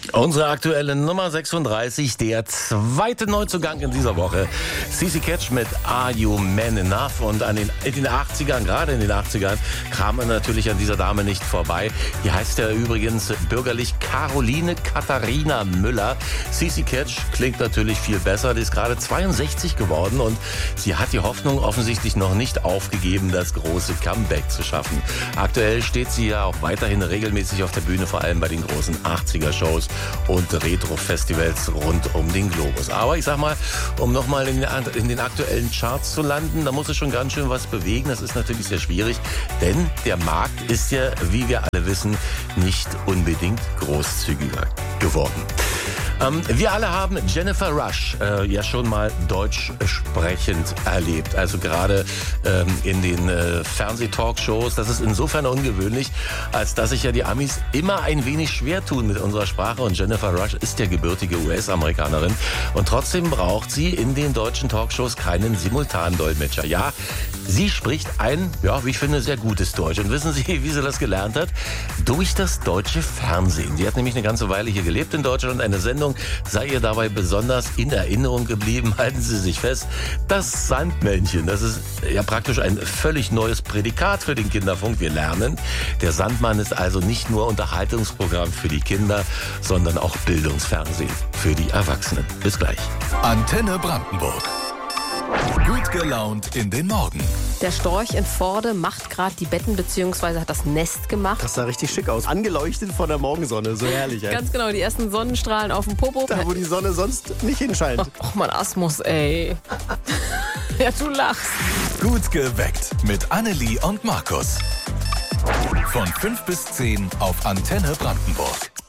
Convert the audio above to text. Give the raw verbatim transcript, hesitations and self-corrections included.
Unsere aktuelle Nummer sechsunddreißig, der zweite Neuzugang in dieser Woche. CeCe Catch mit Are You Man Enough? Und an den, in den achtzigern, gerade in den achtzigern, kam man natürlich an dieser Dame nicht vorbei. Die heißt ja übrigens bürgerlich Caroline Katharina Müller. CeCe Catch klingt natürlich viel besser. Die ist gerade zweiundsechzig geworden und sie hat die Hoffnung offensichtlich noch nicht aufgegeben, das große Comeback zu schaffen. Aktuell steht sie ja auch weiterhin regelmäßig auf der Bühne, vor allem bei den großen achtziger-Shows und Retro-Festivals rund um den Globus. Aber ich sag mal, um nochmal in, in den aktuellen Charts zu landen, da muss es schon ganz schön was bewegen. Das ist natürlich sehr schwierig, denn der Markt ist ja, wie wir alle wissen, nicht unbedingt großzügiger geworden. Ähm, wir alle haben Jennifer Rush äh, ja schon mal deutsch sprechend erlebt. Also gerade ähm, in den äh, Fernseh-Talkshows. Das ist insofern ungewöhnlich, als dass sich ja die Amis immer ein wenig schwer tun mit unserer Sprache. Und Jennifer Rush ist ja gebürtige U S-Amerikanerin. Und trotzdem braucht sie in den deutschen Talkshows keinen Simultandolmetscher. Ja, sie spricht ein, ja, wie ich finde, sehr gutes Deutsch. Und wissen Sie, wie sie das gelernt hat? Durch das deutsche Fernsehen. Sie hat nämlich eine ganze Weile hier gelebt in Deutschland und eine Sendung sei ihr dabei besonders in Erinnerung geblieben. Halten Sie sich fest, das Sandmännchen, das ist ja praktisch ein völlig neues Prädikat für den Kinderfunk. Wir lernen, der Sandmann ist also nicht nur Unterhaltungsprogramm für die Kinder, sondern auch Bildungsfernsehen für die Erwachsenen. Bis gleich. Antenne Brandenburg. Gut gelaunt in den Morgen. Der Storch in Vorde macht gerade die Betten bzw. hat das Nest gemacht. Das sah richtig schick aus. Angeleuchtet von der Morgensonne. So herrlich. Ja. Ganz genau, die ersten Sonnenstrahlen auf dem Popo. Da, wo die Sonne sonst nicht hinscheint. Ach man, Asmus, ey. Ja, du lachst. Gut geweckt mit Annelie und Markus. Von fünf bis zehn auf Antenne Brandenburg.